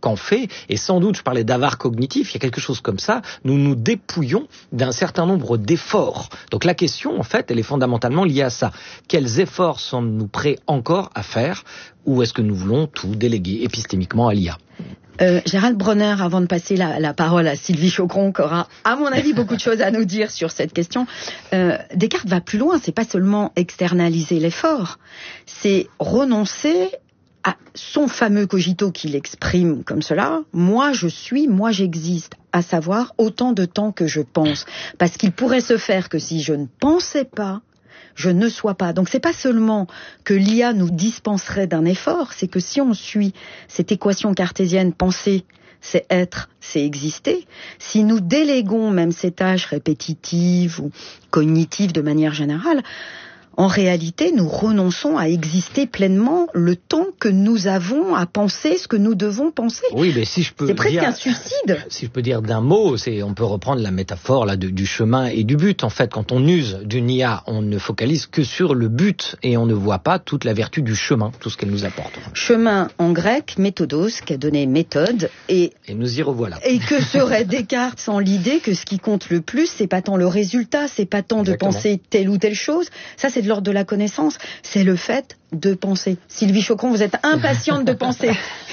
qu'en fait, et sans doute, je parlais d'avare cognitif, il y a quelque chose comme ça, nous nous dépouillons d'un certain nombre d'efforts. Donc la question, en fait, elle est fondamentalement liée à ça. Quels efforts sommes-nous prêts encore à faire, ou est-ce que nous voulons tout déléguer épistémiquement à l'IA ? Gérald Bronner, avant de passer la parole à Sylvie Choqueron, qui aura, à mon avis, beaucoup de choses à nous dire sur cette question. Descartes va plus loin, c'est pas seulement externaliser l'effort, c'est renoncer à son fameux cogito qu'il exprime comme cela. Moi je suis, moi j'existe, à savoir autant de temps que je pense. Parce qu'il pourrait se faire que si je ne pensais pas, je ne sois pas. Donc c'est pas seulement que l'IA nous dispenserait d'un effort, c'est que si on suit cette équation cartésienne, penser, c'est être, c'est exister, si nous déléguons même ces tâches répétitives ou cognitives de manière générale, en réalité, nous renonçons à exister pleinement le temps que nous avons à penser ce que nous devons penser. Oui, mais si je peux c'est presque un suicide. Si je peux dire d'un mot, on peut reprendre la métaphore là du chemin et du but. En fait, quand on use d'une IA, on ne focalise que sur le but et on ne voit pas toute la vertu du chemin, tout ce qu'elle nous apporte. Chemin en grec, méthodos, qui a donné méthode, et nous y revoilà. Et que serait Descartes sans l'idée que ce qui compte le plus, c'est pas tant le résultat, c'est pas tant Exactement. de penser telle ou telle chose. Ça, c'est de l'ordre de la connaissance. C'est le fait de penser. Sylvie Choqueron, vous êtes impatiente de penser.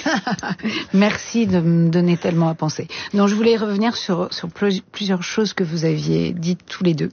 Merci de me donner tellement à penser. Donc, je voulais revenir sur plusieurs choses que vous aviez dites tous les deux.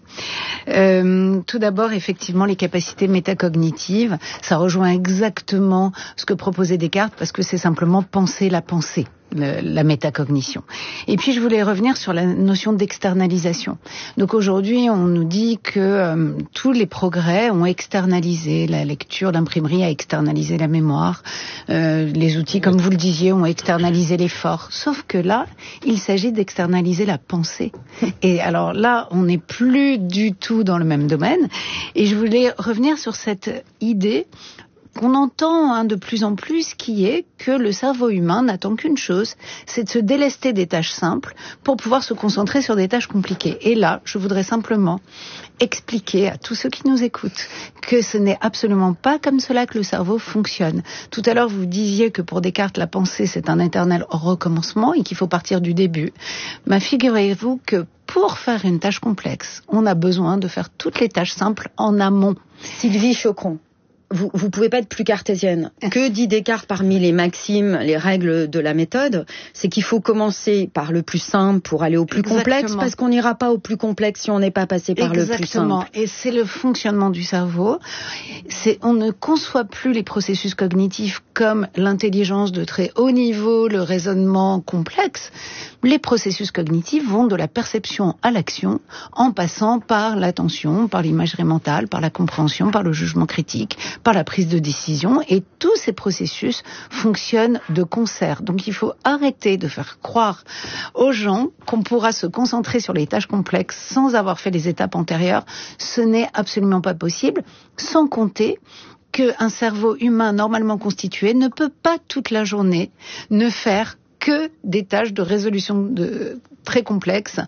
Tout d'abord, effectivement, les capacités métacognitives, ça rejoint exactement ce que proposait Descartes, parce que c'est simplement penser la pensée. La métacognition. Et puis je voulais revenir sur la notion d'externalisation. Donc aujourd'hui, on nous dit que tous les progrès ont externalisé, la lecture d'imprimerie a externalisé la mémoire, les outils, comme vous le disiez, ont externalisé l'effort. Sauf que là, il s'agit d'externaliser la pensée. Et alors là, on n'est plus du tout dans le même domaine. Et je voulais revenir sur cette idée qu'on entend de plus en plus, qui est que le cerveau humain n'attend qu'une chose, c'est de se délester des tâches simples pour pouvoir se concentrer sur des tâches compliquées. Et là, je voudrais simplement expliquer à tous ceux qui nous écoutent que ce n'est absolument pas comme cela que le cerveau fonctionne. Tout à l'heure, vous disiez que pour Descartes, la pensée, c'est un éternel recommencement et qu'il faut partir du début. Mais figurez-vous que pour faire une tâche complexe, on a besoin de faire toutes les tâches simples en amont. Sylvie Choqueron. Vous pouvez pas être plus cartésienne. Que dit Descartes parmi les maximes, les règles de la méthode? C'est qu'il faut commencer par le plus simple pour aller au plus complexe, parce qu'on n'ira pas au plus complexe si on n'est pas passé par le plus simple. Et c'est le fonctionnement du cerveau. On ne conçoit plus les processus cognitifs comme l'intelligence de très haut niveau, le raisonnement complexe. Les processus cognitifs vont de la perception à l'action, en passant par l'attention, par l'imagerie mentale, par la compréhension, par le jugement critique, par la prise de décision, et tous ces processus fonctionnent de concert. Donc il faut arrêter de faire croire aux gens qu'on pourra se concentrer sur les tâches complexes sans avoir fait les étapes antérieures. Ce n'est absolument pas possible, sans compter qu'un cerveau humain normalement constitué ne peut pas toute la journée ne faire que des tâches de résolution très complexes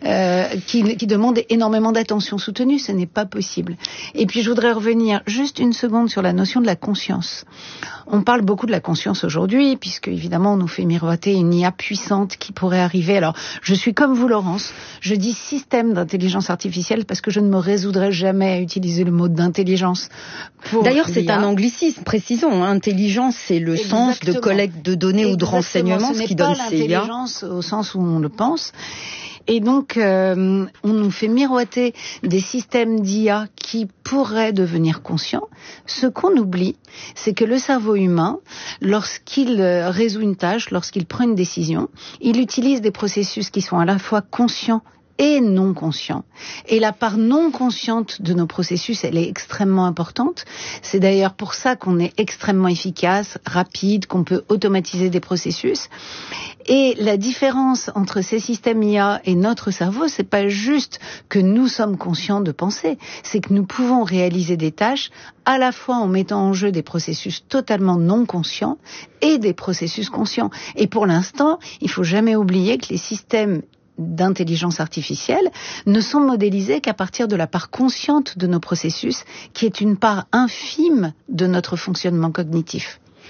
qui demandent énormément d'attention soutenue. Ce n'est pas possible. Et puis je voudrais revenir juste une seconde sur la notion de la conscience. On parle beaucoup de la conscience aujourd'hui, puisque évidemment on nous fait miroiter une IA puissante qui pourrait arriver. Alors je suis comme vous, Laurence, je dis système d'intelligence artificielle parce que je ne me résoudrai jamais à utiliser le mot d'intelligence. D'ailleurs c'est un anglicisme, précisons. Intelligence, c'est le sens de collecte de données ou de renseignements, ce qui donne ces IA. L'intelligence au sens où on le pense. Et donc, on nous fait miroiter des systèmes d'IA qui pourraient devenir conscients. Ce qu'on oublie, c'est que le cerveau humain, lorsqu'il résout une tâche, lorsqu'il prend une décision, il utilise des processus qui sont à la fois conscients et non conscients. Et la part non consciente de nos processus, elle est extrêmement importante. C'est d'ailleurs pour ça qu'on est extrêmement efficace, rapide, qu'on peut automatiser des processus. Et la différence entre ces systèmes IA et notre cerveau, c'est pas juste que nous sommes conscients de penser, c'est que nous pouvons réaliser des tâches à la fois en mettant en jeu des processus totalement non conscients et des processus conscients. Et pour l'instant, il faut jamais oublier que les systèmes d'intelligence artificielle ne sont modélisés qu'à partir de la part consciente de nos processus, qui est une part infime de notre fonctionnement cognitif.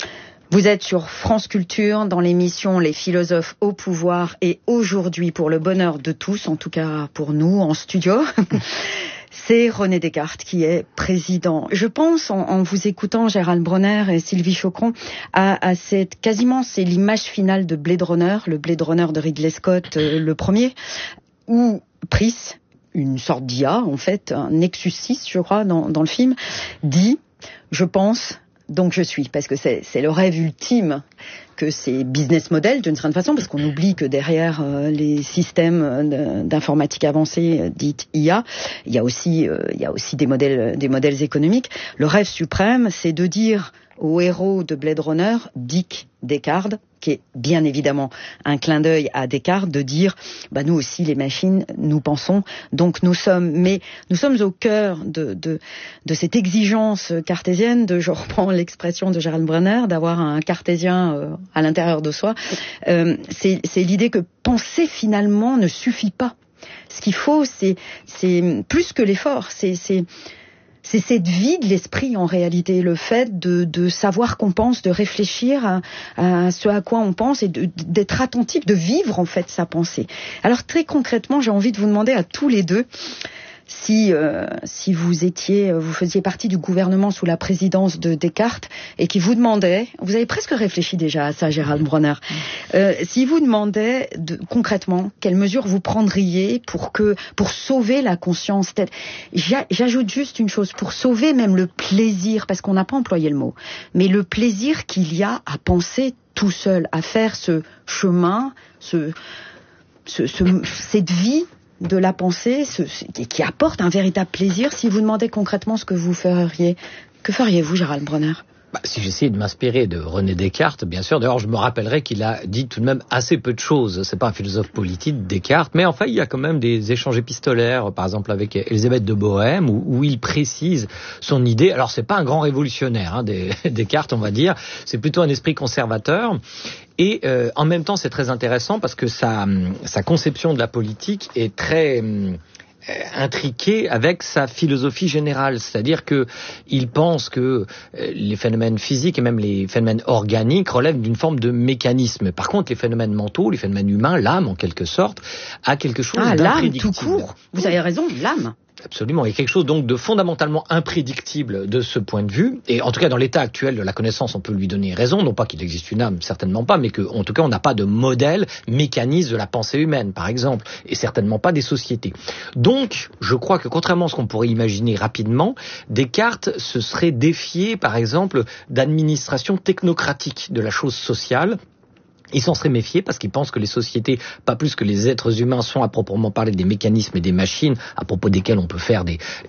Vous êtes sur France Culture dans l'émission Les philosophes au pouvoir et aujourd'hui, pour le bonheur de tous, en tout cas pour nous en studio, c'est René Descartes qui est président. Je pense, en vous écoutant, Gérald Bronner et Sylvie Chocron, à c'est l'image finale de Blade Runner, le Blade Runner de Ridley Scott, le premier, où Pris, une sorte d'IA, en fait, un Nexus 6, je crois, dans le film, dit « Je pense... » Donc je suis, parce que c'est le rêve ultime que ces business models, d'une certaine façon, parce qu'on oublie que derrière les systèmes d'informatique avancée dites IA, il y a aussi des modèles économiques. Le rêve suprême, c'est de dire au héros de Blade Runner, Dick Deckard, qui est bien évidemment un clin d'œil à Descartes, de dire nous aussi les machines, nous pensons, donc nous sommes au cœur de cette exigence cartésienne, je reprends l'expression de Gérald Bronner, d'avoir un cartésien à l'intérieur de soi. C'est l'idée que penser finalement ne suffit pas. Ce qu'il faut, c'est plus que l'effort, c'est cette vie de l'esprit en réalité, le fait de savoir qu'on pense, de réfléchir à ce à quoi on pense et d'être attentif, de vivre en fait sa pensée. Alors très concrètement, j'ai envie de vous demander à tous les deux si vous faisiez partie du gouvernement sous la présidence de Descartes et qui vous demandait, vous avez presque réfléchi déjà à ça, Gérald Bronner, si vous demandait concrètement quelles mesures vous prendriez pour sauver la conscience. J'ajoute juste une chose, pour sauver même le plaisir, parce qu'on n'a pas employé le mot, mais le plaisir qu'il y a à penser tout seul, à faire ce chemin, cette vie de la pensée qui apporte un véritable plaisir. Si vous demandez concrètement ce que vous feriez, que feriez-vous, Gérald Bronner ? Si j'essayais de m'inspirer de René Descartes, bien sûr, d'ailleurs je me rappellerai qu'il a dit tout de même assez peu de choses. C'est pas un philosophe politique, Descartes, mais enfin il y a quand même des échanges épistolaires, par exemple avec Élisabeth de Bohème, où il précise son idée. Alors c'est pas un grand révolutionnaire, Descartes, on va dire, c'est plutôt un esprit conservateur. Et en même temps c'est très intéressant parce que sa conception de la politique est très intriqué avec sa philosophie générale, c'est-à-dire que il pense que les phénomènes physiques et même les phénomènes organiques relèvent d'une forme de mécanisme. Par contre, les phénomènes mentaux, les phénomènes humains, l'âme en quelque sorte, a quelque chose d'imprédictible. L'âme tout court. Vous avez raison, l'âme. Absolument, il y a quelque chose donc de fondamentalement imprédictible de ce point de vue, et en tout cas dans l'état actuel de la connaissance on peut lui donner raison, non pas qu'il existe une âme, certainement pas, mais qu'en tout cas on n'a pas de modèle mécaniste de la pensée humaine par exemple, et certainement pas des sociétés. Donc je crois que contrairement à ce qu'on pourrait imaginer rapidement, Descartes se serait défié par exemple d'administration technocratique de la chose sociale. Il s'en serait méfié parce qu'il pense que les sociétés, pas plus que les êtres humains, sont à proprement parler des mécanismes et des machines à propos desquels on peut faire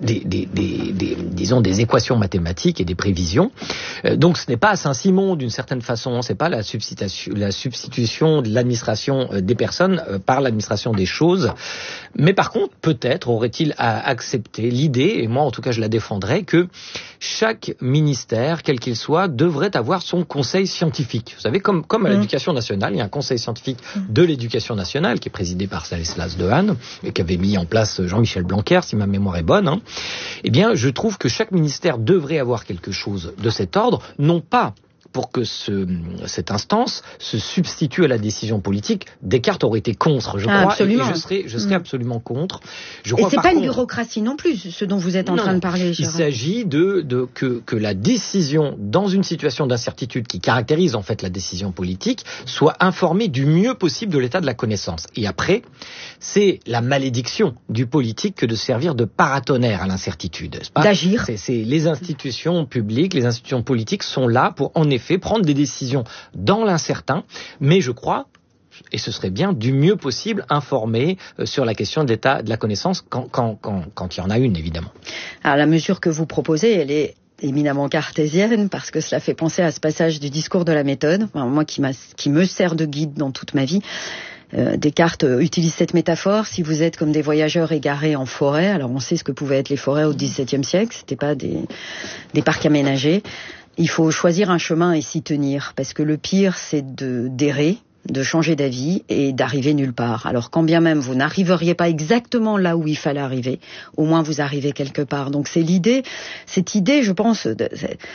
disons des équations mathématiques et des prévisions. Donc ce n'est pas à Saint-Simon d'une certaine façon, c'est pas la substitution de l'administration des personnes par l'administration des choses. Mais par contre, peut-être aurait-il accepté l'idée, et moi en tout cas je la défendrais, que chaque ministère, quel qu'il soit, devrait avoir son conseil scientifique. Vous savez, comme à l'éducation nationale, il y a un conseil scientifique de l'éducation nationale qui est présidé par Stanislas Dehaene et qu'avait mis en place Jean-Michel Blanquer, si ma mémoire est bonne. Eh bien, je trouve que chaque ministère devrait avoir quelque chose de cet ordre, non pas pour que cette instance se substitue à la décision politique. Descartes aurait été contre, je crois, absolument. Et je serais absolument contre. Et c'est pas une bureaucratie non plus, ce dont vous êtes en train de parler, Gérard. Il s'agit que la décision, dans une situation d'incertitude qui caractérise en fait la décision politique, soit informée du mieux possible de l'état de la connaissance. Et après, c'est la malédiction du politique que de servir de paratonnerre à l'incertitude. D'agir. C'est les institutions publiques, les institutions politiques sont là pour en effet prendre des décisions dans l'incertain, mais je crois, et ce serait bien, du mieux possible informer sur la question de l'état de la connaissance quand il y en a une, évidemment. Alors la mesure que vous proposez, elle est éminemment cartésienne, parce que cela fait penser à ce passage du discours de la méthode, moi qui me sert de guide dans toute ma vie. Descartes utilise cette métaphore. Si vous êtes comme des voyageurs égarés en forêt, alors on sait ce que pouvaient être les forêts au XVIIe siècle, c'était pas des parcs aménagés. Il faut choisir un chemin et s'y tenir, parce que le pire, c'est d'errer, de changer d'avis et d'arriver nulle part. Alors quand bien même vous n'arriveriez pas exactement là où il fallait arriver, au moins vous arrivez quelque part. Donc c'est cette idée, je pense,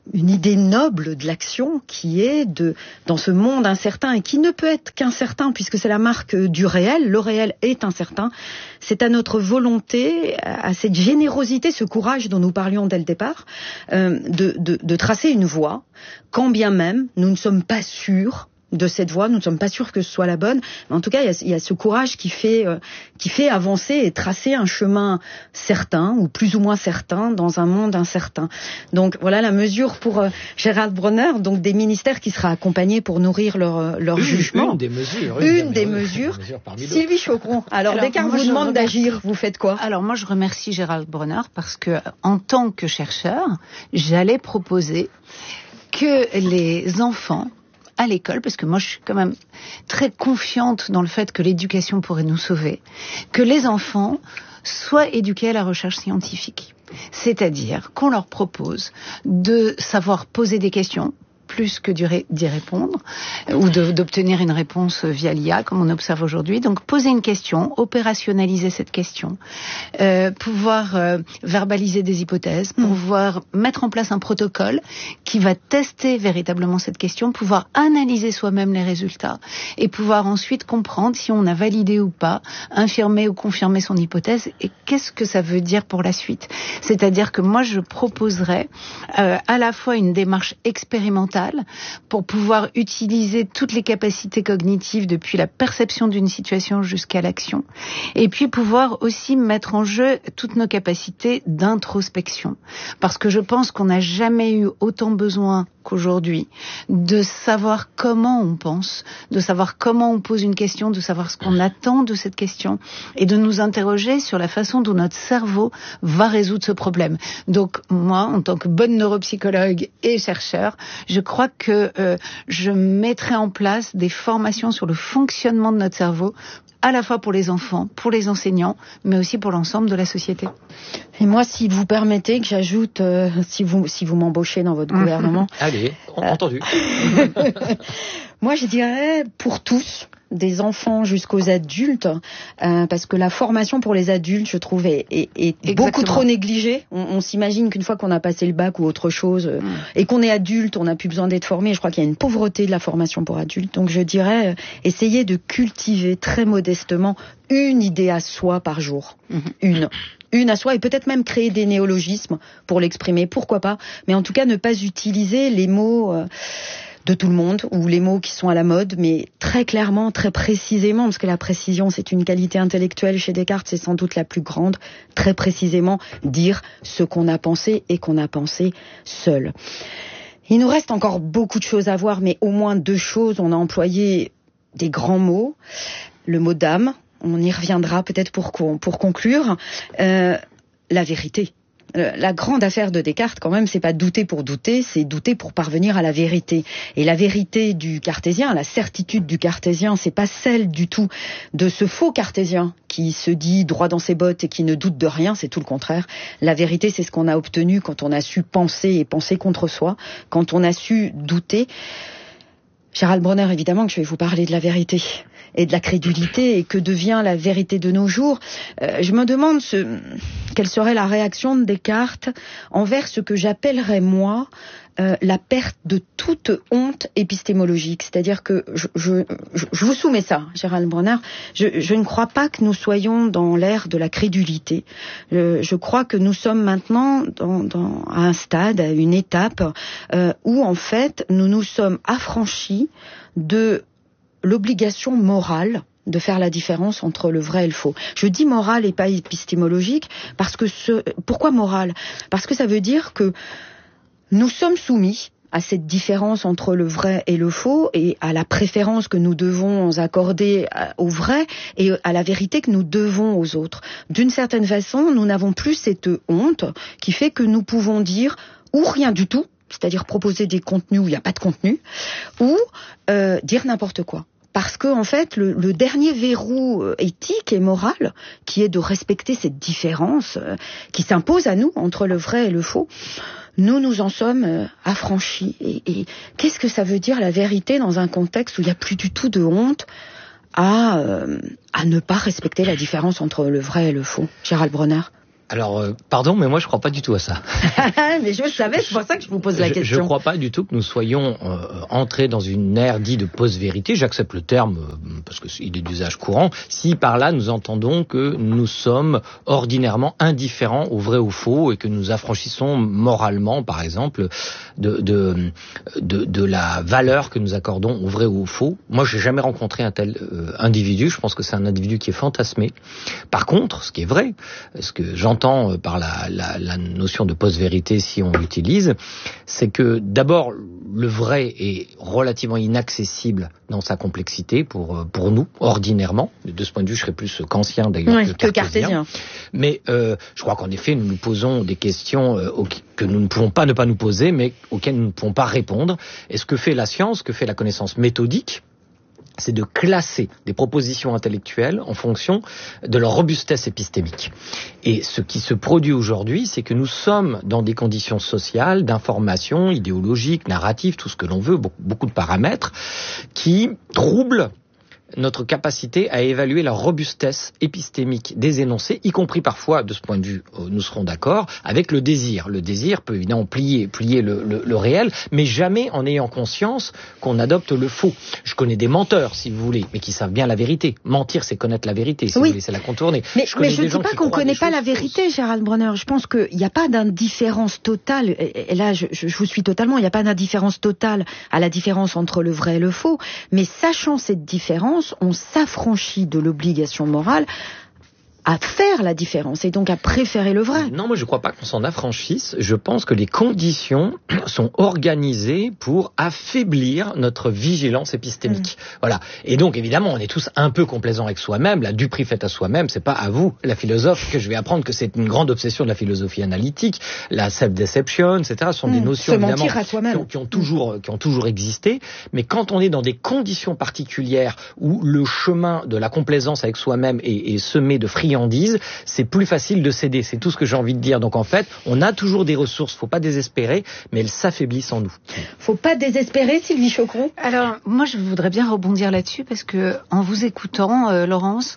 une idée noble de l'action qui est dans ce monde incertain et qui ne peut être qu'incertain puisque c'est la marque du réel. Le réel est incertain. C'est à notre volonté, à cette générosité, ce courage dont nous parlions dès le départ, de tracer une voie, quand bien même nous ne sommes pas sûrs de cette voie, nous ne sommes pas sûrs que ce soit la bonne, mais en tout cas il y a ce courage qui fait avancer et tracer un chemin certain ou plus ou moins certain dans un monde incertain. Donc voilà la mesure pour Gérald Bronner, donc des ministères qui sera accompagnés pour nourrir leur jugement. Une des mesures. Sylvie Chocron. Alors Descartes vous demande d'agir, vous faites quoi? Alors moi je remercie Gérald Bronner parce que en tant que chercheur, j'allais proposer que les enfants à l'école, parce que moi je suis quand même très confiante dans le fait que l'éducation pourrait nous sauver, que les enfants soient éduqués à la recherche scientifique. C'est-à-dire qu'on leur propose de savoir poser des questions, plus que d'y répondre, ou d'obtenir une réponse via l'IA, comme on observe aujourd'hui. Donc, poser une question, opérationnaliser cette question, pouvoir verbaliser des hypothèses, pouvoir mettre en place un protocole qui va tester véritablement cette question, pouvoir analyser soi-même les résultats, et pouvoir ensuite comprendre si on a validé ou pas, infirmé ou confirmé son hypothèse, et qu'est-ce que ça veut dire pour la suite. C'est-à-dire que moi, je proposerais à la fois une démarche expérimentale, pour pouvoir utiliser toutes les capacités cognitives depuis la perception d'une situation jusqu'à l'action. Et puis pouvoir aussi mettre en jeu toutes nos capacités d'introspection. Parce que je pense qu'on n'a jamais eu autant besoin qu'aujourd'hui de savoir comment on pense, de savoir comment on pose une question, de savoir ce qu'on attend de cette question et de nous interroger sur la façon dont notre cerveau va résoudre ce problème. Donc moi, en tant que bonne neuropsychologue et chercheur, je crois que je mettrai en place des formations sur le fonctionnement de notre cerveau, à la fois pour les enfants, pour les enseignants, mais aussi pour l'ensemble de la société. Et moi, si vous permettez que j'ajoute, si vous m'embauchez dans votre gouvernement... Allez, entendu. Moi, je dirais pour tous, des enfants jusqu'aux adultes, parce que la formation pour les adultes, je trouve, est beaucoup trop négligée. On s'imagine qu'une fois qu'on a passé le bac ou autre chose, et qu'on est adulte, on n'a plus besoin d'être formé. Je crois qu'il y a une pauvreté de la formation pour adultes. Donc je dirais, essayer de cultiver très modestement une idée à soi par jour. Une à soi, et peut-être même créer des néologismes pour l'exprimer, pourquoi pas. Mais en tout cas, ne pas utiliser les mots... de tout le monde, ou les mots qui sont à la mode, mais très clairement, très précisément, parce que la précision, c'est une qualité intellectuelle chez Descartes, c'est sans doute la plus grande, très précisément dire ce qu'on a pensé et qu'on a pensé seul. Il nous reste encore beaucoup de choses à voir, mais au moins 2 choses. On a employé des grands mots, le mot d'âme, on y reviendra peut-être pour conclure, la vérité. La grande affaire de Descartes, quand même, c'est pas douter pour douter, c'est douter pour parvenir à la vérité. Et la vérité du cartésien, la certitude du cartésien, c'est pas celle du tout de ce faux cartésien qui se dit droit dans ses bottes et qui ne doute de rien, c'est tout le contraire. La vérité, c'est ce qu'on a obtenu quand on a su penser et penser contre soi, quand on a su douter. Gérald Bronner, évidemment que je vais vous parler de la vérité et de la crédulité, et que devient la vérité de nos jours. Je me demande quelle serait la réaction de Descartes envers ce que j'appellerais, moi, la perte de toute honte épistémologique. C'est-à-dire que je vous soumets ça, Gérald Bronner. Je ne crois pas que nous soyons dans l'ère de la crédulité. Je crois que nous sommes maintenant à un stade, à une étape où, en fait, nous nous sommes affranchis de l'obligation morale de faire la différence entre le vrai et le faux. Je dis morale et pas épistémologique parce que pourquoi morale ? Parce que ça veut dire que nous sommes soumis à cette différence entre le vrai et le faux, et à la préférence que nous devons accorder au vrai et à la vérité que nous devons aux autres. D'une certaine façon, nous n'avons plus cette honte qui fait que nous pouvons dire ou rien du tout, c'est-à-dire proposer des contenus où il n'y a pas de contenu, ou dire n'importe quoi. Parce que, en fait, le dernier verrou éthique et moral, qui est de respecter cette différence qui s'impose à nous entre le vrai et le faux, nous en sommes affranchis. Et qu'est-ce que ça veut dire la vérité dans un contexte où il n'y a plus du tout de honte à ne pas respecter la différence entre le vrai et le faux, Gérald Bronner? Alors, pardon, mais moi je crois pas du tout à ça. Mais je le savais, c'est pour ça que je vous pose la question. Je crois pas du tout que nous soyons entrés dans une ère dite de post-vérité. J'accepte le terme parce que il est d'usage courant. Si par là nous entendons que nous sommes ordinairement indifférents au vrai ou faux et que nous affranchissons moralement, par exemple, de la valeur que nous accordons au vrai ou au faux. Moi, j'ai jamais rencontré un tel individu. Je pense que c'est un individu qui est fantasmé. Par contre, ce qui est vrai, ce que j'entends par la notion de post-vérité, si on l'utilise, c'est que d'abord, le vrai est relativement inaccessible dans sa complexité pour nous, ordinairement. De ce point de vue, je serais plus kantien d'ailleurs que cartésien. Mais je crois qu'en effet, nous nous posons des questions que nous ne pouvons pas ne pas nous poser, mais auxquelles nous ne pouvons pas répondre. Et ce que fait la science, ce que fait la connaissance méthodique, c'est de classer des propositions intellectuelles en fonction de leur robustesse épistémique. Et ce qui se produit aujourd'hui, c'est que nous sommes dans des conditions sociales, d'information, idéologiques, narratives, tout ce que l'on veut, beaucoup de paramètres, qui troublent notre capacité à évaluer la robustesse épistémique des énoncés, y compris parfois, de ce point de vue, nous serons d'accord, avec le désir. Le désir peut évidemment plier le réel, mais jamais en ayant conscience qu'on adopte le faux. Je connais des menteurs, si vous voulez, mais qui savent bien la vérité. Mentir, c'est connaître la vérité, si vous voulez, c'est la contourner. Mais je ne dis pas qu'on ne connaît pas la vérité, Gérald Bronner. Je pense qu'il n'y a pas d'indifférence totale, et là, je vous suis totalement, il n'y a pas d'indifférence totale à la différence entre le vrai et le faux, mais sachant cette différence, on s'affranchit de l'obligation morale à faire la différence et donc à préférer le vrai. Non, moi je ne crois pas qu'on s'en affranchisse. Je pense que les conditions sont organisées pour affaiblir notre vigilance épistémique. Voilà. Et donc évidemment, on est tous un peu complaisants avec soi-même. La duperie faite à soi-même, c'est pas à vous, la philosophe, que je vais apprendre que c'est une grande obsession de la philosophie analytique. La self-deception, etc. Ce sont des notions évidemment qui ont toujours existé. Mais quand on est dans des conditions particulières où le chemin de la complaisance avec soi-même est semé de friandises, c'est plus facile de céder. C'est tout ce que j'ai envie de dire. Donc en fait, on a toujours des ressources, faut pas désespérer, mais elles s'affaiblissent en nous. Faut pas désespérer, Sylvie Chocron. Alors, moi, je voudrais bien rebondir là-dessus parce que, en vous écoutant, Laurence,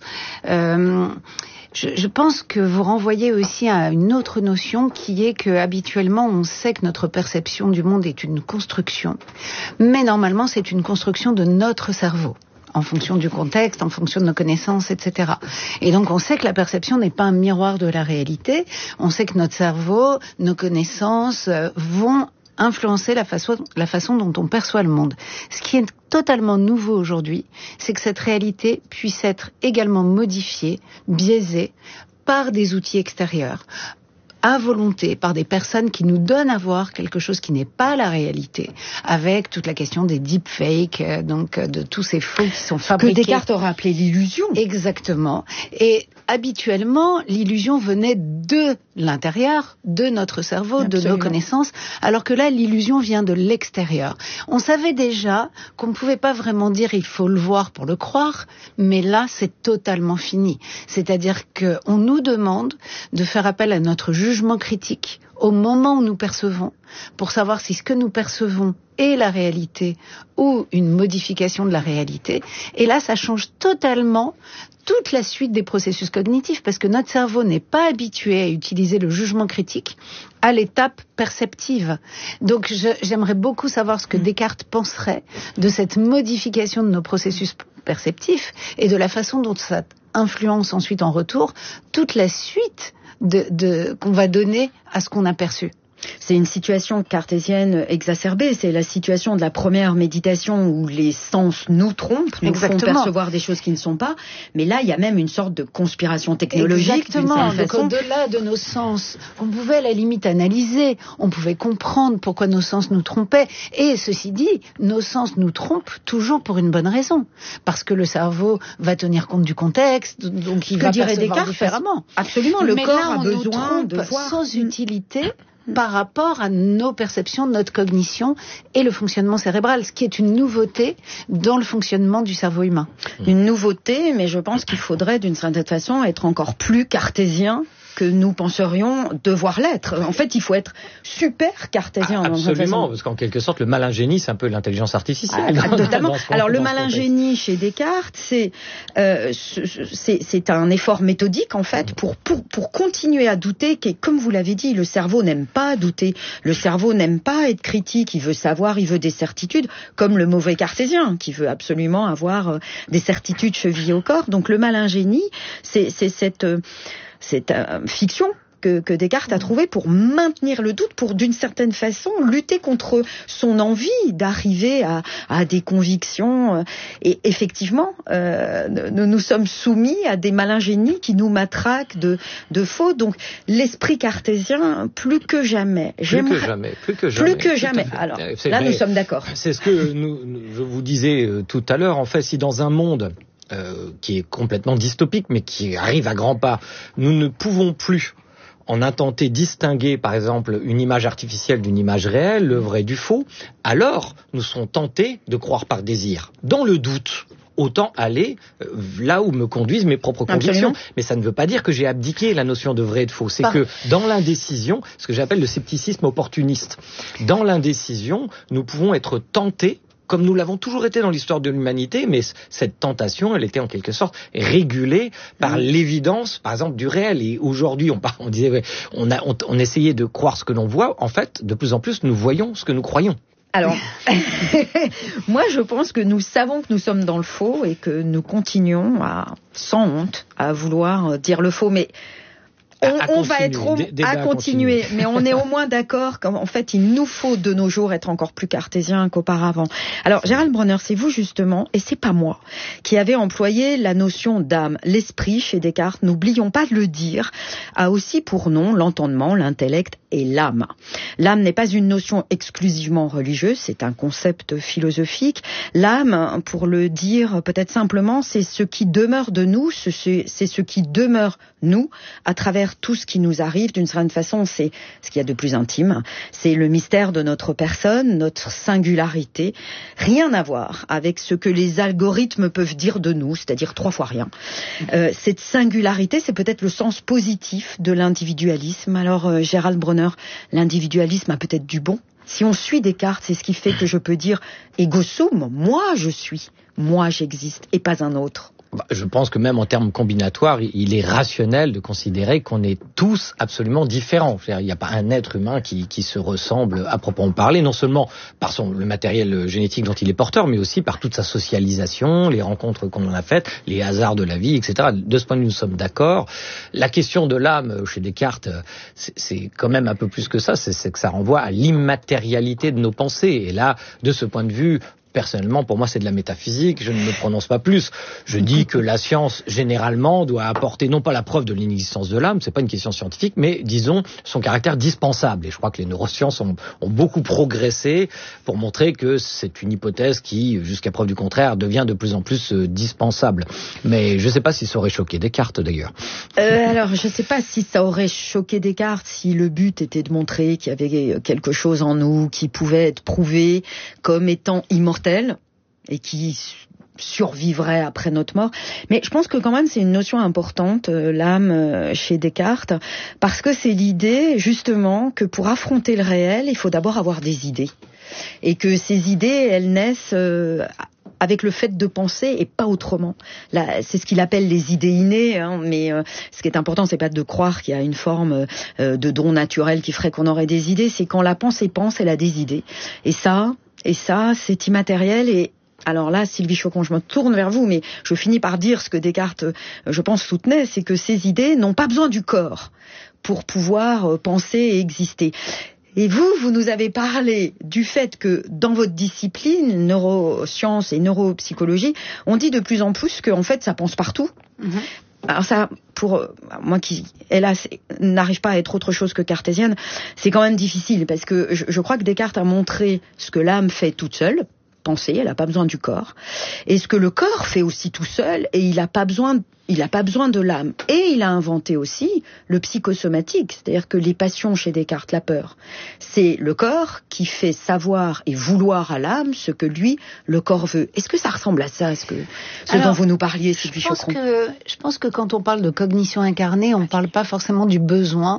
je pense que vous renvoyez aussi à une autre notion qui est que habituellement on sait que notre perception du monde est une construction, mais normalement c'est une construction de notre cerveau, en fonction du contexte, en fonction de nos connaissances, etc. Et donc on sait que la perception n'est pas un miroir de la réalité, on sait que notre cerveau, nos connaissances vont influencer la façon dont on perçoit le monde. Ce qui est totalement nouveau aujourd'hui, c'est que cette réalité puisse être également modifiée, biaisée par des outils extérieurs, à volonté, par des personnes qui nous donnent à voir quelque chose qui n'est pas la réalité, avec toute la question des deepfakes, donc de tous ces faux qui sont fabriqués. Que Descartes aurait appelé l'illusion. Exactement. Et habituellement, l'illusion venait de l'intérieur, de notre cerveau, de nos connaissances, alors que là, l'illusion vient de l'extérieur. On savait déjà qu'on ne pouvait pas vraiment dire il faut le voir pour le croire, mais là, c'est totalement fini. C'est-à-dire qu'on nous demande de faire appel à notre jugement critique au moment où nous percevons, pour savoir si ce que nous percevons est la réalité ou une modification de la réalité. Et là, ça change totalement toute la suite des processus cognitifs, parce que notre cerveau n'est pas habitué à utiliser le jugement critique à l'étape perceptive. Donc j'aimerais beaucoup savoir ce que Descartes penserait de cette modification de nos processus perceptifs et de la façon dont ça influence ensuite en retour toute la suite qu'on va donner à ce qu'on a perçu. C'est une situation cartésienne exacerbée, c'est la situation de la première méditation où les sens nous trompent, nous font percevoir des choses qui ne sont pas, mais là il y a même une sorte de conspiration technologique. Exactement, donc au-delà de nos sens, on pouvait à la limite analyser, on pouvait comprendre pourquoi nos sens nous trompaient, et ceci dit, nos sens nous trompent toujours pour une bonne raison, parce que le cerveau va tenir compte du contexte, donc il va percevoir différemment. Absolument, le corps a besoin de voir sans utilité par rapport à nos perceptions, notre cognition et le fonctionnement cérébral, ce qui est une nouveauté dans le fonctionnement du cerveau humain. Une nouveauté, mais je pense qu'il faudrait d'une certaine façon être encore plus cartésien que nous penserions devoir l'être. En fait, il faut être super cartésien. Absolument, parce qu'en quelque sorte, le malingénie, c'est un peu l'intelligence artificielle. Totalement. Alors, le malingénie chez Descartes, c'est un effort méthodique, en fait, pour continuer à douter, comme vous l'avez dit, le cerveau n'aime pas douter, le cerveau n'aime pas être critique, il veut savoir, il veut des certitudes, comme le mauvais cartésien, qui veut absolument avoir des certitudes chevillées au corps. Donc, le malingénie, c'est cette fiction que Descartes a trouvé pour maintenir le doute, pour d'une certaine façon lutter contre son envie d'arriver à des convictions. Et effectivement, nous sommes soumis à des malingénies qui nous matraquent de faux. Donc l'esprit cartésien, plus que jamais. Plus que jamais. Alors là, nous sommes d'accord. C'est ce que je vous disais tout à l'heure. En fait, si dans un monde qui est complètement dystopique, mais qui arrive à grands pas, nous ne pouvons plus en un temps T distinguer, par exemple, une image artificielle d'une image réelle, le vrai du faux, alors nous serons tentés de croire par désir. Dans le doute, autant aller là où me conduisent mes propres convictions. Mais ça ne veut pas dire que j'ai abdiqué la notion de vrai et de faux. C'est que dans l'indécision, ce que j'appelle le scepticisme opportuniste, dans l'indécision, nous pouvons être tentés, comme nous l'avons toujours été dans l'histoire de l'humanité, mais cette tentation, elle était en quelque sorte régulée par l'évidence, par exemple, du réel. Et aujourd'hui, on disait, on essayait de croire ce que l'on voit. En fait, de plus en plus, nous voyons ce que nous croyons. Alors, moi, je pense que nous savons que nous sommes dans le faux et que nous continuons sans honte, à vouloir dire le faux. Mais on va être à continuer, mais on est au moins d'accord qu'en fait, il nous faut de nos jours être encore plus cartésien qu'auparavant. Alors, Gérald Bronner, c'est vous justement, et c'est pas moi, qui avez employé la notion d'âme. L'esprit, chez Descartes, n'oublions pas de le dire, a aussi pour nom l'entendement, l'intellect et l'âme. L'âme n'est pas une notion exclusivement religieuse, c'est un concept philosophique. L'âme, pour le dire peut-être simplement, c'est ce qui demeure de nous, c'est ce qui demeure nous, à travers tout ce qui nous arrive. D'une certaine façon, c'est ce qu'il y a de plus intime, c'est le mystère de notre personne, notre singularité. Rien à voir avec ce que les algorithmes peuvent dire de nous, c'est-à-dire 3 fois rien. Cette singularité, c'est peut-être le sens positif de l'individualisme. Alors, Gérald Bronner, l'individualisme a peut-être du bon. Si on suit Descartes, c'est ce qui fait que je peux dire ego sum, moi je suis, moi j'existe et pas un autre. Je pense que même en termes combinatoires, il est rationnel de considérer qu'on est tous absolument différents. Il n'y a pas un être humain qui se ressemble à proprement parler, non seulement par le matériel génétique dont il est porteur, mais aussi par toute sa socialisation, les rencontres qu'on en a faites, les hasards de la vie, etc. De ce point de vue, nous sommes d'accord. La question de l'âme chez Descartes, c'est quand même un peu plus que ça, c'est que ça renvoie à l'immatérialité de nos pensées. Et là, de ce point de vue, personnellement, pour moi, c'est de la métaphysique, je ne me prononce pas plus. Je dis que la science, généralement, doit apporter non pas la preuve de l'inexistence de l'âme, c'est pas une question scientifique, mais, disons, son caractère dispensable. Et je crois que les neurosciences ont beaucoup progressé pour montrer que c'est une hypothèse qui, jusqu'à preuve du contraire, devient de plus en plus dispensable. Mais je ne sais pas si ça aurait choqué Descartes, d'ailleurs. Alors, je ne sais pas si ça aurait choqué Descartes, si le but était de montrer qu'il y avait quelque chose en nous qui pouvait être prouvé comme étant immortel, et qui survivrait après notre mort. Mais je pense que quand même c'est une notion importante, l'âme chez Descartes, parce que c'est l'idée justement que pour affronter le réel, il faut d'abord avoir des idées. Et que ces idées, elles naissent avec le fait de penser et pas autrement. Là, c'est ce qu'il appelle les idées innées, mais ce qui est important, c'est pas de croire qu'il y a une forme de don naturel qui ferait qu'on aurait des idées, c'est quand la pensée pense, elle a des idées. Et ça, c'est immatériel. Et alors là, Sylvie Chaucon, je me tourne vers vous, mais je finis par dire ce que Descartes, je pense, soutenait, c'est que ces idées n'ont pas besoin du corps pour pouvoir penser et exister. Et vous nous avez parlé du fait que dans votre discipline, neurosciences et neuropsychologie, on dit de plus en plus qu'en fait, ça pense partout. Mm-hmm. Alors ça, pour moi qui, hélas, n'arrive pas à être autre chose que cartésienne, c'est quand même difficile parce que je crois que Descartes a montré ce que l'âme fait toute seule, penser, elle n'a pas besoin du corps, et ce que le corps fait aussi tout seul, et il n'a pas besoin il n'a pas besoin de l'âme. Et il a inventé aussi le psychosomatique, c'est-à-dire que les passions chez Descartes, la peur, c'est le corps qui fait savoir et vouloir à l'âme ce que lui, le corps veut. Est-ce que ça ressemble à ça, dont vous nous parliez, Sylvie Chocron? Je pense que quand on parle de cognition incarnée, on ne parle pas forcément du besoin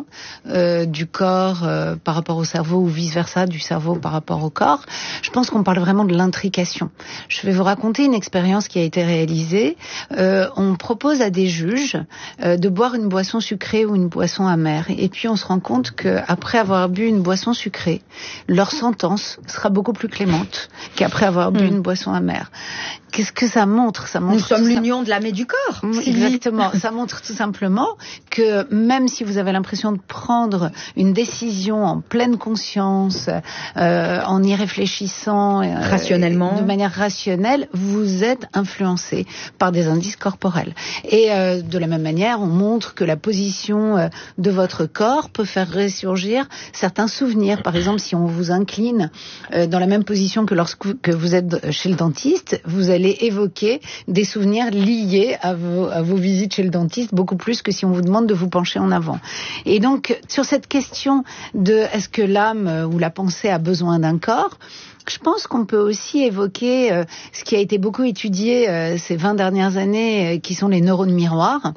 du corps par rapport au cerveau ou vice-versa, du cerveau par rapport au corps. Je pense qu'on parle vraiment de l'intrication. Je vais vous raconter une expérience qui a été réalisée. On propose à des juges de boire une boisson sucrée ou une boisson amère. Et puis on se rend compte qu'après avoir bu une boisson sucrée, leur sentence sera beaucoup plus clémente qu'après avoir bu une boisson amère. Qu'est-ce que ça montre? Nous sommes l'union de l'âme et du corps. Exactement. Ça montre tout simplement que même si vous avez l'impression de prendre une décision en pleine conscience, en y réfléchissant rationnellement, de manière rationnelle, vous êtes influencé par des indices corporels. Et de la même manière, on montre que la position de votre corps peut faire ressurgir certains souvenirs. Par exemple, si on vous incline dans la même position que lorsque vous êtes chez le dentiste, vous allez évoquer des souvenirs liés à vos visites chez le dentiste, beaucoup plus que si on vous demande de vous pencher en avant. Et donc, sur cette question de est-ce que l'âme ou la pensée a besoin d'un corps, je pense qu'on peut aussi évoquer ce qui a été beaucoup étudié ces 20 dernières années, qui sont les neurones miroirs.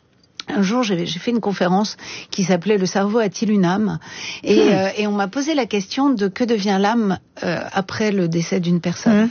Un jour, j'ai fait une conférence qui s'appelait « Le cerveau a-t-il une âme ?» et on m'a posé la question de que devient l'âme après le décès d'une personne.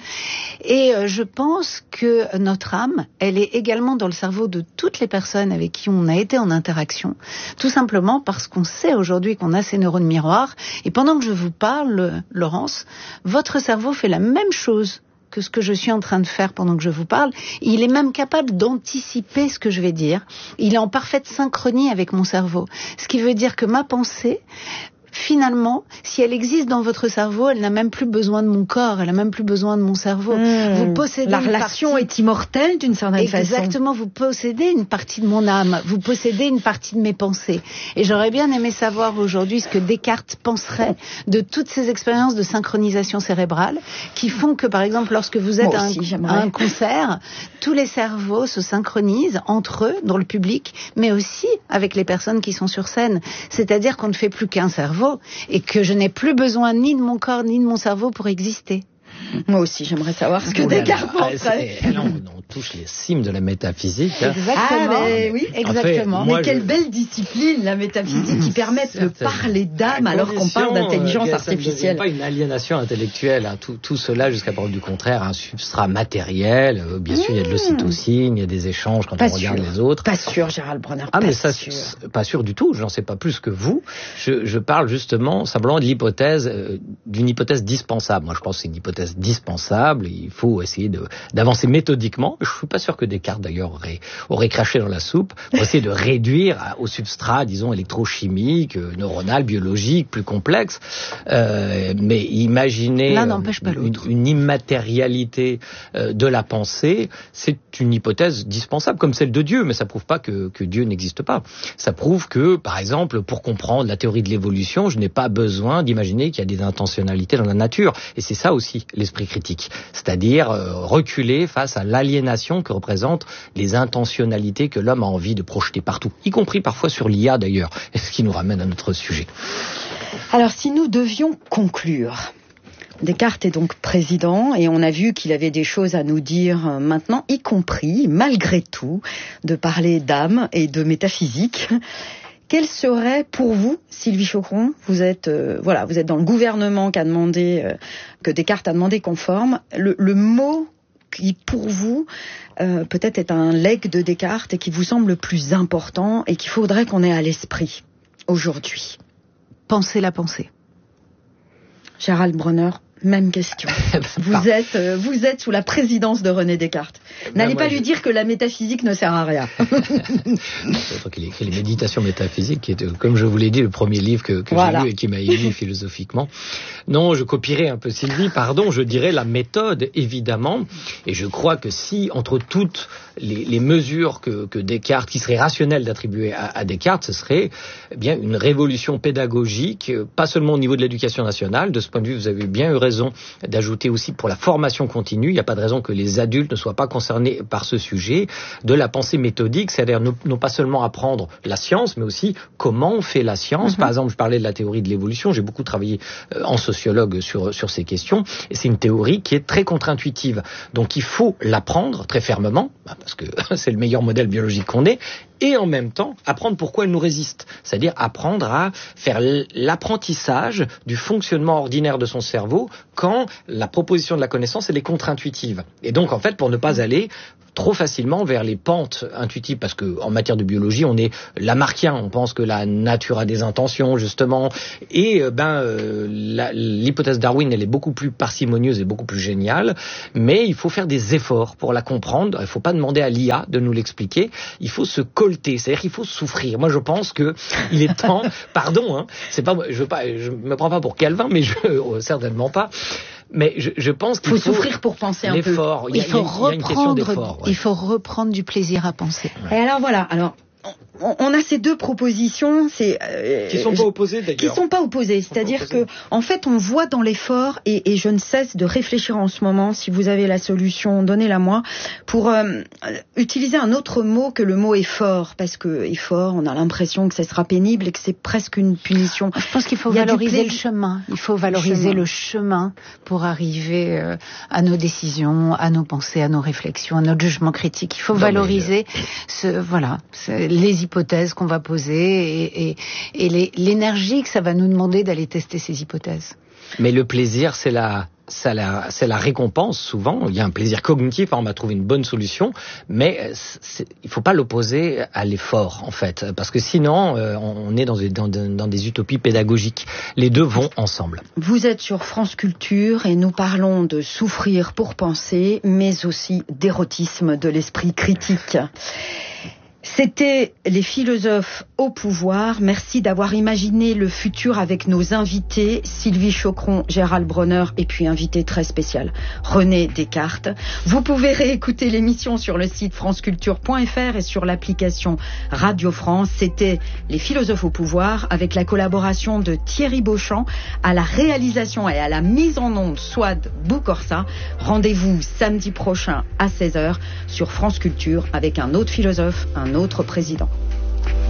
Et je pense que notre âme, elle est également dans le cerveau de toutes les personnes avec qui on a été en interaction, tout simplement parce qu'on sait aujourd'hui qu'on a ces neurones miroirs. Et pendant que je vous parle, Laurence, votre cerveau fait la même chose que ce que je suis en train de faire pendant que je vous parle. Il est même capable d'anticiper ce que je vais dire. Il est en parfaite synchronie avec mon cerveau. Ce qui veut dire que ma pensée, finalement, si elle existe dans votre cerveau, elle n'a même plus besoin de mon corps, elle n'a même plus besoin de mon cerveau. Vous possédez la relation est immortelle d'une certaine façon. Exactement, vous possédez une partie de mon âme, vous possédez une partie de mes pensées. Et j'aurais bien aimé savoir aujourd'hui ce que Descartes penserait de toutes ces expériences de synchronisation cérébrale qui font que, par exemple, lorsque vous êtes à un concert, tous les cerveaux se synchronisent entre eux, dans le public, mais aussi avec les personnes qui sont sur scène. C'est-à-dire qu'on ne fait plus qu'un cerveau, et que je n'ai plus besoin ni de mon corps ni de mon cerveau pour exister. Moi aussi, j'aimerais savoir ce que Descartes penserait. On touche les cimes de la métaphysique. Exactement. Oui, exactement. En fait, mais quelle belle discipline, la métaphysique, qui permet de parler d'âme alors qu'on parle d'intelligence artificielle. Ça ne devient pas une aliénation intellectuelle. Tout cela, jusqu'à preuve du contraire, un substrat matériel. Bien sûr, il y a de l'ocytocine, il y a des échanges quand on regarde les autres. Pas sûr, Gérald Bronner. Pas sûr du tout. J'en sais pas plus que vous. Je parle justement simplement de d'une hypothèse dispensable. Moi, je pense que c'est une hypothèse dispensable. Il faut essayer d'avancer méthodiquement. Je suis pas sûr que Descartes, d'ailleurs, aurait craché dans la soupe pour essayer de réduire au substrat, disons, électrochimique, neuronal, biologique, plus complexe. Mais imaginez une immatérialité de la pensée, c'est une hypothèse dispensable, comme celle de Dieu. Mais ça prouve pas que Dieu n'existe pas. Ça prouve que, par exemple, pour comprendre la théorie de l'évolution, je n'ai pas besoin d'imaginer qu'il y a des intentionnalités dans la nature. Et c'est ça aussi l'esprit critique, c'est-à-dire reculer face à l'aliénation que représentent les intentionnalités que l'homme a envie de projeter partout, y compris parfois sur l'IA d'ailleurs, et ce qui nous ramène à notre sujet. Alors si nous devions conclure, Descartes est donc président et on a vu qu'il avait des choses à nous dire maintenant, y compris, malgré tout, de parler d'âme et de métaphysique. Quel serait pour vous, Sylvie Chocron, vous êtes dans le gouvernement que Descartes a demandé qu'on forme, le mot qui pour vous peut-être est un legs de Descartes et qui vous semble le plus important et qu'il faudrait qu'on ait à l'esprit aujourd'hui? Penser la pensée. Gérald Bronner, même question. Vous êtes sous la présidence de René Descartes. N'allez pas lui dire que la métaphysique ne sert à rien. C'est toi qui ai écrit les méditations métaphysiques, qui est, comme je vous l'ai dit, le premier livre que j'ai lu et qui m'a ému philosophiquement. Non, je copierai un peu Sylvie, je dirais la méthode, évidemment. Et je crois que si, entre toutes les mesures que Descartes, qui seraient rationnelles d'attribuer à Descartes, ce serait bien une révolution pédagogique, pas seulement au niveau de l'éducation nationale. De ce point de vue, vous avez bien eu raison d'ajouter aussi pour la formation continue. Il n'y a pas de raison que les adultes ne soient pas concernés par ce sujet, de la pensée méthodique, c'est-à-dire non pas seulement apprendre la science, mais aussi comment on fait la science. Par exemple, je parlais de la théorie de l'évolution, j'ai beaucoup travaillé en sociologue sur ces questions, et c'est une théorie qui est très contre-intuitive. Donc il faut l'apprendre très fermement, parce que c'est le meilleur modèle biologique qu'on ait, et en même temps apprendre pourquoi elle nous résiste, c'est-à-dire apprendre à faire l'apprentissage du fonctionnement ordinaire de son cerveau quand la proposition de la connaissance elle est contre-intuitive. Et donc en fait, pour ne pas aller trop facilement vers les pentes intuitives, parce que en matière de biologie, on est lamarckien, on pense que la nature a des intentions justement, et l'hypothèse Darwin elle est beaucoup plus parcimonieuse et beaucoup plus géniale, mais il faut faire des efforts pour la comprendre. Il ne faut pas demander à l'IA de nous l'expliquer, il faut se colter, c'est-à-dire qu'il faut souffrir. Moi je pense que il est temps, pardon, c'est pas, je me prends pas pour Calvin, mais certainement pas. Mais je pense qu'il faut souffrir pour penser un peu. L'effort, il faut reprendre du plaisir à penser. Et alors voilà, on a ces deux propositions, qui sont pas opposées d'ailleurs. Qui sont pas opposées, c'est-à-dire que en fait on voit dans l'effort et je ne cesse de réfléchir en ce moment. Si vous avez la solution, donnez-la moi pour utiliser un autre mot que le mot effort, parce que effort, on a l'impression que ça sera pénible et que c'est presque une punition. Je pense qu'il faut valoriser le chemin. Il faut valoriser le chemin pour arriver à nos décisions, à nos pensées, à nos réflexions, à notre jugement critique. Il faut valoriser les hypothèses qu'on va poser et l'énergie que ça va nous demander d'aller tester ces hypothèses. Mais le plaisir, c'est la récompense souvent. Il y a un plaisir cognitif, on va trouver une bonne solution, mais il faut pas l'opposer à l'effort en fait, parce que sinon on est dans des utopies pédagogiques. Les deux vont ensemble. Vous êtes sur France Culture et nous parlons de souffrir pour penser, mais aussi d'érotisme de l'esprit critique. C'était les philosophes au pouvoir. Merci d'avoir imaginé le futur avec nos invités, Sylvie Chocron, Gérald Bronner et puis invité très spécial, René Descartes. Vous pouvez réécouter l'émission sur le site franceculture.fr et sur l'application Radio France. C'était les philosophes au pouvoir avec la collaboration de Thierry Beauchamp à la réalisation et à la mise en onde Souad Boukorsa. Rendez-vous samedi prochain à 16h sur France Culture avec un autre philosophe, un autre président.